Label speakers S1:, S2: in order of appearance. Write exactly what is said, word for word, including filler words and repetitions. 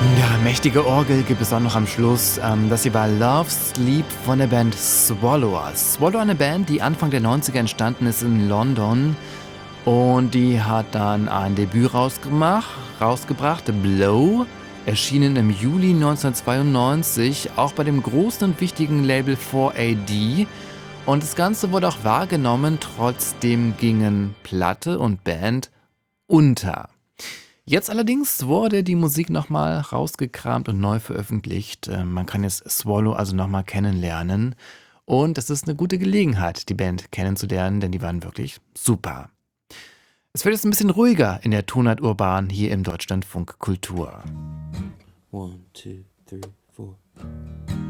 S1: Ja, mächtige Orgel gibt es auch noch am Schluss. Ähm, das hier war Love Sleep von der Band Swallows. Swallow, eine Band, die Anfang der neunziger entstanden ist in London. Und die hat dann ein Debüt rausgemacht, rausgebracht, Blow, erschienen im Juli neunzehnhundertzweiundneunzig, auch bei dem großen und wichtigen Label vier A D. Und das Ganze wurde auch wahrgenommen, trotzdem gingen Platte und Band unter. Jetzt allerdings wurde die Musik nochmal rausgekramt und neu veröffentlicht. Äh, Man kann jetzt Swallow also nochmal kennenlernen. Und es ist eine gute Gelegenheit, die Band kennenzulernen, denn die waren wirklich super. Es wird jetzt ein bisschen ruhiger in der Tonart Urban hier im Deutschlandfunk Kultur.
S2: One, two, three, four.